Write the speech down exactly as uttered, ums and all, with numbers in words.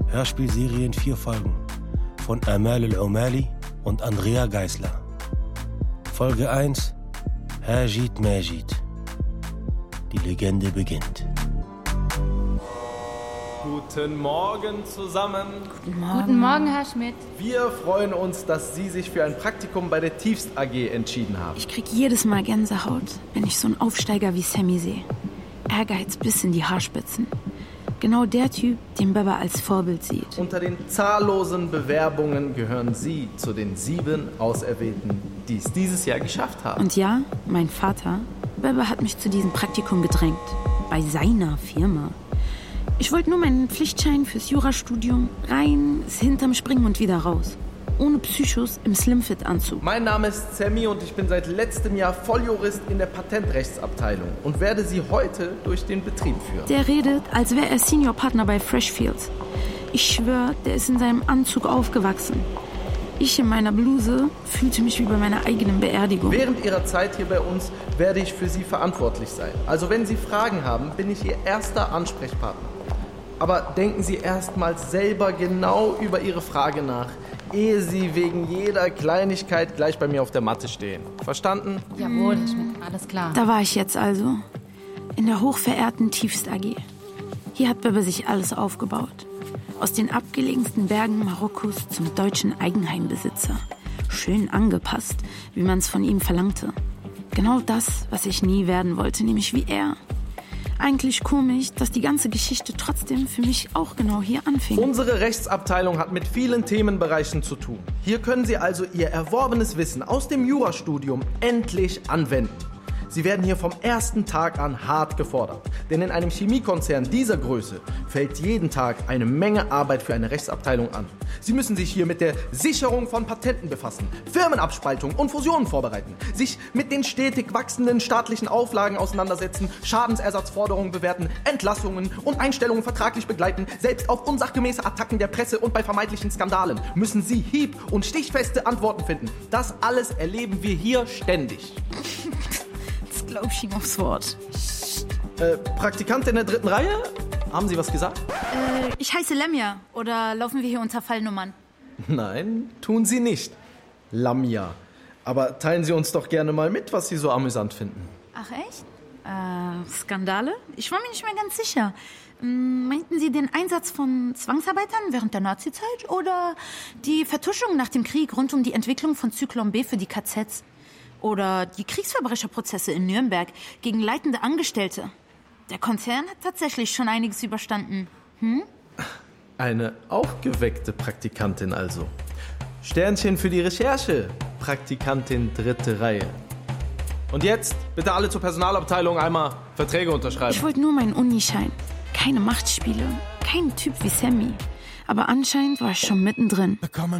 Hörspielserie in vier Folgen von Amal Al-Omali und Andrea Geisler. Folge eins: Hajid Majid. Die Legende beginnt. Guten Morgen zusammen. Guten Morgen. Guten Morgen, Herr Schmidt. Wir freuen uns, dass Sie sich für ein Praktikum bei der Tiefst A G entschieden haben. Ich krieg jedes Mal Gänsehaut, wenn ich so einen Aufsteiger wie Sammy sehe. Ehrgeiz bis in die Haarspitzen. Genau der Typ, den Baba als Vorbild sieht. Unter den zahllosen Bewerbungen gehören Sie zu den sieben Auserwählten, die es dieses Jahr geschafft haben. Und ja, mein Vater, Baba hat mich zu diesem Praktikum gedrängt. Bei seiner Firma. Ich wollte nur meinen Pflichtschein fürs Jurastudium, rein, hinterm Springen und wieder raus. Ohne Psychos im Slimfit-Anzug. Mein Name ist Sammy und ich bin seit letztem Jahr Volljurist in der Patentrechtsabteilung und werde Sie heute durch den Betrieb führen. Der redet, als wäre er Seniorpartner bei Freshfields. Ich schwöre, der ist in seinem Anzug aufgewachsen. Ich in meiner Bluse fühlte mich wie bei meiner eigenen Beerdigung. Während Ihrer Zeit hier bei uns werde ich für Sie verantwortlich sein. Also wenn Sie Fragen haben, bin ich Ihr erster Ansprechpartner. Aber denken Sie erstmal selber genau über Ihre Frage nach, ehe Sie wegen jeder Kleinigkeit gleich bei mir auf der Matte stehen. Verstanden? Jawohl, Herr Schmidt, alles klar. Da war ich jetzt also, in der hochverehrten Tiefst A G. Hier hat Baba sich alles aufgebaut. Aus den abgelegensten Bergen Marokkos zum deutschen Eigenheimbesitzer. Schön angepasst, wie man es von ihm verlangte. Genau das, was ich nie werden wollte, nämlich wie er. Eigentlich komisch, dass die ganze Geschichte trotzdem für mich auch genau hier anfing. Unsere Rechtsabteilung hat mit vielen Themenbereichen zu tun. Hier können Sie also Ihr erworbenes Wissen aus dem Jurastudium endlich anwenden. Sie werden hier vom ersten Tag an hart gefordert. Denn in einem Chemiekonzern dieser Größe fällt jeden Tag eine Menge Arbeit für eine Rechtsabteilung an. Sie müssen sich hier mit der Sicherung von Patenten befassen, Firmenabspaltung und Fusionen vorbereiten, sich mit den stetig wachsenden staatlichen Auflagen auseinandersetzen, Schadensersatzforderungen bewerten, Entlassungen und Einstellungen vertraglich begleiten. Selbst auf unsachgemäße Attacken der Presse und bei vermeintlichen Skandalen müssen Sie hieb- und stichfeste Antworten finden. Das alles erleben wir hier ständig. Glaub ich ihm aufs Wort. Äh, Praktikant in der dritten Reihe? Haben Sie was gesagt? Äh, ich heiße Lemja. Oder laufen wir hier unter Fallnummern? Nein, tun Sie nicht. Lamia. Aber teilen Sie uns doch gerne mal mit, was Sie so amüsant finden. Ach, echt? Äh, Skandale? Ich war mir nicht mehr ganz sicher. Hm, meinten Sie den Einsatz von Zwangsarbeitern während der Nazizeit? Oder die Vertuschung nach dem Krieg rund um die Entwicklung von Zyklon B für die K Zs? Oder die Kriegsverbrecherprozesse in Nürnberg gegen leitende Angestellte. Der Konzern hat tatsächlich schon einiges überstanden. Hm? Eine aufgeweckte Praktikantin also. Sternchen für die Recherche, Praktikantin dritte Reihe. Und jetzt bitte alle zur Personalabteilung einmal Verträge unterschreiben. Ich wollte nur meinen Unischein. Keine Machtspiele, kein Typ wie Sammy. Aber anscheinend war ich schon mittendrin.